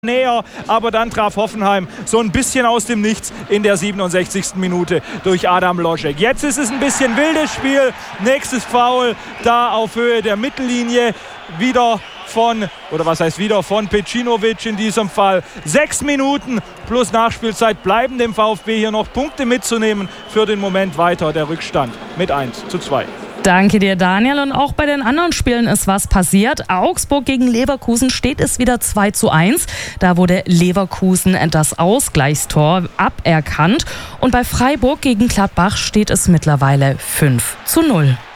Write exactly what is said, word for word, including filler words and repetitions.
näher, aber dann traf Hoffenheim so ein bisschen aus dem Nichts in der siebenundsechzigsten Minute durch Adam Loschek. Jetzt ist es ein bisschen wildes Spiel. Nächstes Foul da auf Höhe der Mittellinie. Wieder von, oder was heißt wieder, von Pecinovic in diesem Fall. Sechs Minuten plus Nachspielzeit bleiben dem VfB hier noch Punkte mitzunehmen. Für den Moment weiter der Rückstand mit eins zu zwei. Danke dir, Daniel. Und auch bei den anderen Spielen ist was passiert. Augsburg gegen Leverkusen steht es wieder zwei zu eins. Da wurde Leverkusen das Ausgleichstor aberkannt. Und bei Freiburg gegen Gladbach steht es mittlerweile fünf zu null.